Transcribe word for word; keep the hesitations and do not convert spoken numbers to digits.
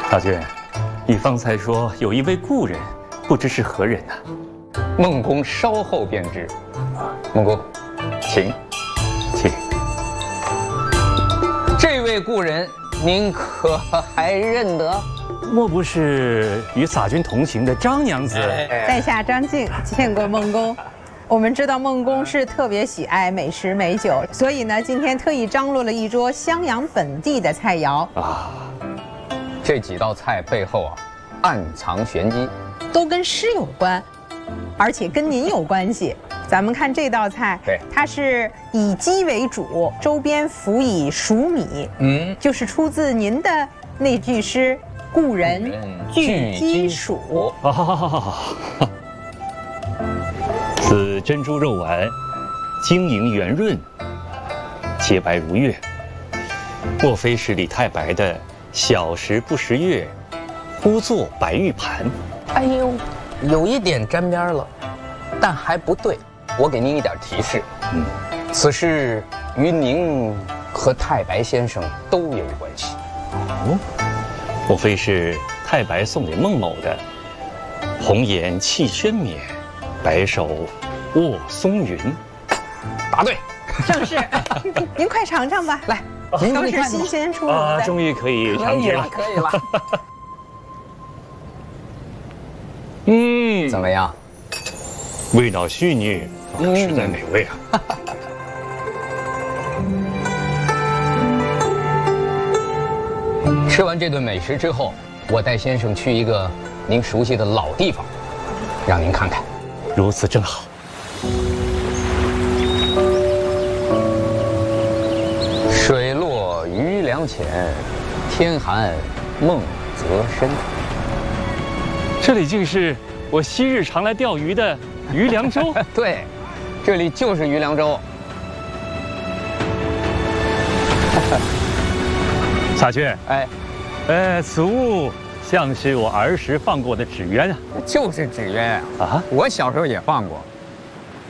大君，你方才说有一位故人，不知是何人呢？ 孟公稍后便知。孟公，请， 请。 这位故人，您可还认得？ 莫不是与洒君同行的张娘子？ 在下张静，见过孟公。我们知道孟公是特别喜爱美食美酒，所以呢，今天特意张罗了一桌襄阳本地的菜肴啊。 这几道菜背后啊，暗藏玄机， 都跟诗有关，而且跟您有关系。咱们看这道菜， 对， 它是以鸡为主，周边辅以黍米，嗯，就是出自您的那句诗“故人具鸡黍”。 啊，此珍珠肉丸，晶莹圆润，洁白如月，莫非是李太白的“小时不识月，呼作白玉盘”？ 哎呦，有一点沾边了，但还不对。我给您一点提示，嗯，此事与您和太白先生都有关系。 哦，莫非是太白送给孟某的“红颜弃轩冕，白首卧松云”？ 答对， 正是。您快尝尝吧，来，都是新鲜出炉的。 啊，终于可以尝试了， 可以了。 嗯， 怎么样？ 味道细腻，实在美味啊！ 吃完这顿美食之后，我带先生去一个您熟悉的老地方，让您看看。 如此正好。 水落鱼梁浅，天寒梦则深。 这里竟是我昔日常来钓鱼的渔梁洲。 对，这里就是渔梁洲。 洒君， 哎， 呃，此物像是我儿时放过的纸鸢啊。 就是纸鸢啊！ 啊， 我小时候也放过。